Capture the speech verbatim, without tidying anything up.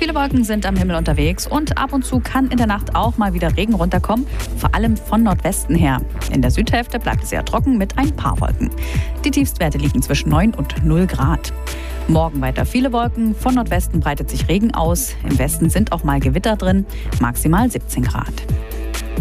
Viele Wolken sind am Himmel unterwegs und ab und zu kann in der Nacht auch mal wieder Regen runterkommen, vor allem von Nordwesten her. In der Südhälfte bleibt es eher trocken mit ein paar Wolken. Die Tiefstwerte liegen zwischen neun und null Grad. Morgen weiter viele Wolken, von Nordwesten breitet sich Regen aus, im Westen sind auch mal Gewitter drin, maximal siebzehn Grad.